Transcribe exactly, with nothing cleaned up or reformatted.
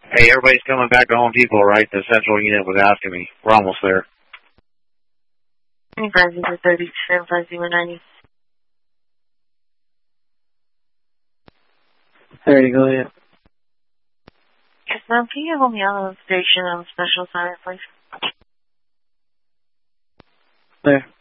Hey, everybody's coming back to Home Depot, right? The central unit was asking me. We're almost there. five zero thirty, five zero ninety. thirty, go ahead. Yes, ma'am. Can you hold me on the station on special assignment, please? There.